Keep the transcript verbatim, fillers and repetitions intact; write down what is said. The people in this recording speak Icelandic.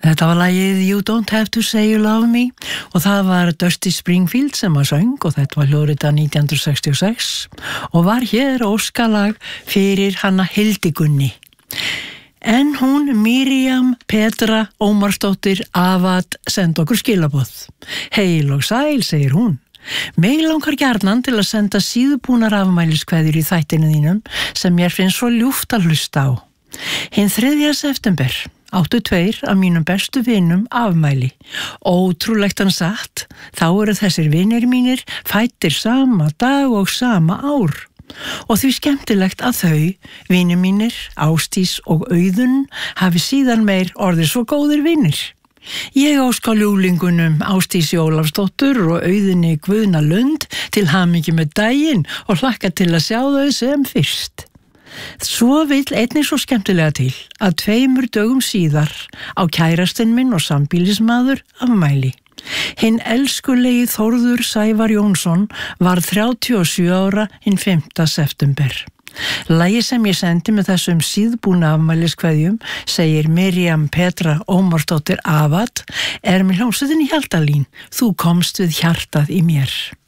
Þetta var lagið You Don't Have To Say You Love Me og það var Dusty Springfield sem að söng og þetta var hljóðritað nítján hundruð sextíu og sex og var hér óskalag fyrir hana Hildigunni. En hún Miriam Petra Ómarsdóttir Avad senda okkur skilaboð. Heil og sæl, segir hún. Mig langar gjarnan til að senda síðbúnar afmæliskveðjur í þættinu þínum sem mér finnst svo ljúft að hlusta á. Hinn þriðja september áttu tveir af mínum bestu vinum afmæli. Ótrúlegt hann sagt, þá eru þessir vinir mínir fæddir sama dag og sama ár. Og því skemmtilegt að þau, vinir mínir, Ásdís og Auðun, hafi síðan meir orðið svo góðir vinir. Ég óska ljúlingunum Ásdísi Ólafsdóttur og Auðunni Guðna Lund til hamingju með daginn og hlakka til að sjá þau sem fyrst. Svo vill einnig svo skemmtilega til að tveimur dögum síðar á kærastinn minn og sambýlismaður afmæli. Hinn elskulegi Þórður Sævar Jónsson var þrjátíu og sjö ára hinn fimmta september. Lagið sem ég sendi með þessum síðbúna afmæliskveðjum, segir Miriam Petra Ómarsdóttir Avad, er með hljómsveitinni Hjaltalín, þú komst við hjartað í mér.